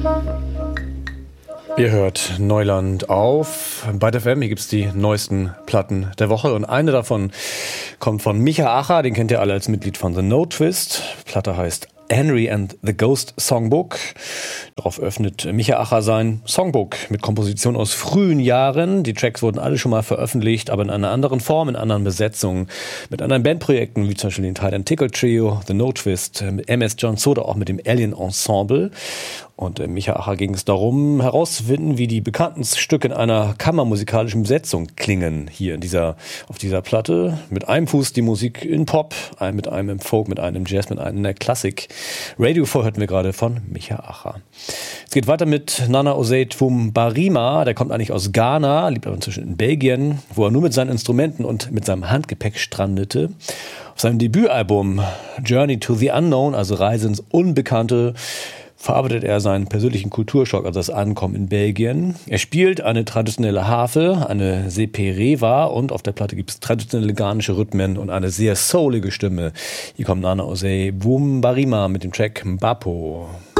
Ihr hört Neuland auf. Bei der FM, hier gibt's die neuesten Platten der Woche. Und eine davon kommt von Micha Acher, den kennt ihr alle als Mitglied von The No Twist. Die Platte heißt Henry and the Ghost Songbook. Darauf öffnet Micha Acher sein Songbook mit Kompositionen aus frühen Jahren. Die Tracks wurden alle schon mal veröffentlicht, aber in einer anderen Form, in anderen Besetzungen, mit anderen Bandprojekten, wie zum Beispiel den Tight and Tickle Trio, The No Twist, mit MS John Soda, auch mit dem Alien Ensemble. Und Micha Acher ging es darum, herauszufinden, wie die bekannten Stücke in einer kammermusikalischen Besetzung klingen. Hier auf dieser Platte. Mit einem Fuß die Musik in Pop, mit einem im Folk, mit einem im Jazz, mit einem in der Klassik. Radio 4 hörten wir gerade von Micha Acher. Es geht weiter mit Nana Osei Twumbarima. Der kommt eigentlich aus Ghana, lebt aber inzwischen in Belgien, wo er nur mit seinen Instrumenten und mit seinem Handgepäck strandete. Auf seinem Debütalbum Journey to the Unknown, also Reise ins Unbekannte, verarbeitet er seinen persönlichen Kulturschock, also das Ankommen in Belgien. Er spielt eine traditionelle Harfe, eine Seperewa, und auf der Platte gibt es traditionelle ghanaische Rhythmen und eine sehr soulige Stimme. Hier kommt Nana Osei Twumbarima mit dem Track Mbapo.